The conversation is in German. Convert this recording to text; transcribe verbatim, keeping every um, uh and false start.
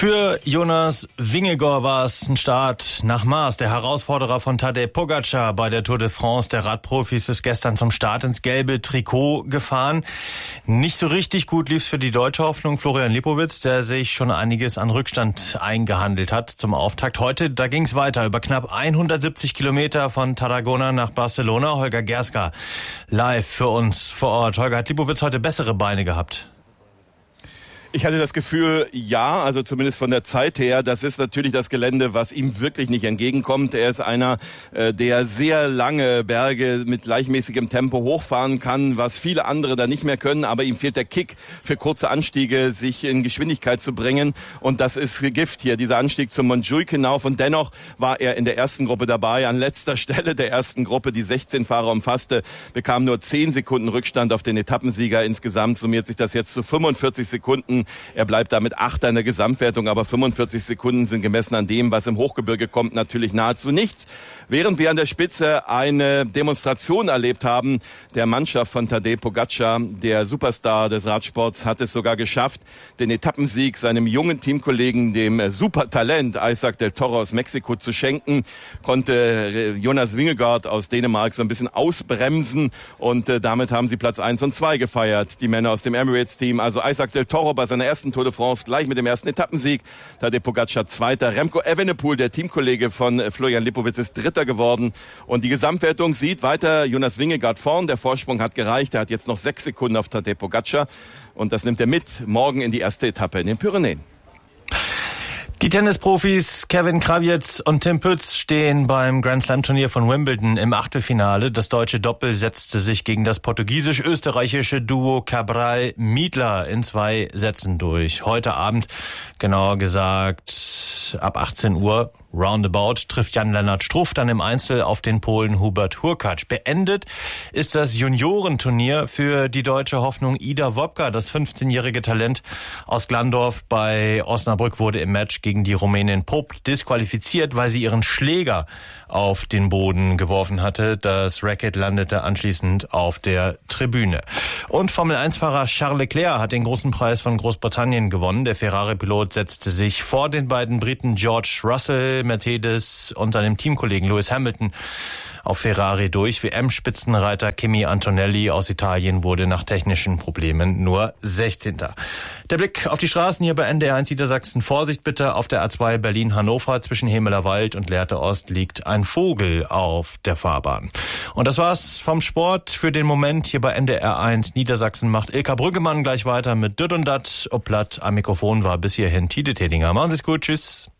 Für Jonas Vingegaard war es ein Start nach Maß. Der Herausforderer von Tadej Pogačar bei der Tour de France der Radprofis ist gestern zum Start ins gelbe Trikot gefahren. Nicht so richtig gut lief's für die deutsche Hoffnung Florian Lipowitz, der sich schon einiges an Rückstand eingehandelt hat zum Auftakt. Heute, da ging's weiter über knapp hundertsiebzig Kilometer von Tarragona nach Barcelona. Holger Gerska live für uns vor Ort. Holger, hat Lipowitz heute bessere Beine gehabt? Ich hatte das Gefühl, ja, also zumindest von der Zeit her. Das ist natürlich das Gelände, was ihm wirklich nicht entgegenkommt. Er ist einer, der sehr lange Berge mit gleichmäßigem Tempo hochfahren kann, was viele andere da nicht mehr können. Aber ihm fehlt der Kick für kurze Anstiege, sich in Geschwindigkeit zu bringen. Und das ist Gift hier, dieser Anstieg zum Montjuic hinauf. Und dennoch war er in der ersten Gruppe dabei. An letzter Stelle der ersten Gruppe, die sechzehn Fahrer umfasste, bekam nur zehn Sekunden Rückstand auf den Etappensieger. Insgesamt summiert sich das jetzt zu fünfundvierzig Sekunden. Er bleibt damit Achter in der Gesamtwertung, aber fünfundvierzig Sekunden sind gemessen an dem, was im Hochgebirge kommt, natürlich nahezu nichts. Während wir an der Spitze eine Demonstration erlebt haben, der Mannschaft von Tadej Pogačar, der Superstar des Radsports, hat es sogar geschafft, den Etappensieg seinem jungen Teamkollegen, dem Supertalent Isaac del Toro aus Mexiko zu schenken, konnte Jonas Vingegaard aus Dänemark so ein bisschen ausbremsen und äh, damit haben sie Platz eins und zwei gefeiert, die Männer aus dem Emirates-Team. Also Isaac del Toro bei seiner ersten Tour de France gleich mit dem ersten Etappensieg, Tadej Pogačar Zweiter, Remco Evenepoel, der Teamkollege von Florian Lipowitz, ist Dritter geworden. Und die Gesamtwertung sieht weiter Jonas Vingegaard vorn. Der Vorsprung hat gereicht. Er hat jetzt noch sechs Sekunden auf Tadej Pogačar. Und das nimmt er mit morgen in die erste Etappe in den Pyrenäen. Die Tennisprofis Kevin Krawietz und Tim Pütz stehen beim Grand Slam Turnier von Wimbledon im Achtelfinale. Das deutsche Doppel setzte sich gegen das portugiesisch-österreichische Duo Cabral-Miedler in zwei Sätzen durch. Heute Abend, genauer gesagt ab achtzehn Uhr, roundabout, trifft Jan-Lennart Struff dann im Einzel auf den Polen Hubert Hurkacz. Beendet ist das Juniorenturnier für die deutsche Hoffnung Ida Wopka. Das fünfzehnjährige Talent aus Glandorf bei Osnabrück wurde im Match gegen die Rumänin Pop disqualifiziert, weil sie ihren Schläger auf den Boden geworfen hatte. Das Racket landete anschließend auf der Tribüne. Und Formel eins Fahrer Charles Leclerc hat den großen Preis von Großbritannien gewonnen. Der Ferrari-Pilot setzte sich vor den beiden Briten George Russell, Mercedes und seinem Teamkollegen Lewis Hamilton auf Ferrari durch. W M-Spitzenreiter Kimi Antonelli aus Italien wurde nach technischen Problemen nur sechzehnter Der Blick auf die Straßen hier bei N D R eins Niedersachsen. Vorsicht bitte, auf der A zwei Berlin-Hannover zwischen Hemeler Wald und Lehrte Ost liegt ein Vogel auf der Fahrbahn. Und das war's vom Sport für den Moment. Hier bei N D R eins Niedersachsen macht Ilka Brüggemann gleich weiter mit Dütt und Dat. Ob platt am Mikrofon war bis hierhin Tide Tedinger. Machen Sie's gut, tschüss.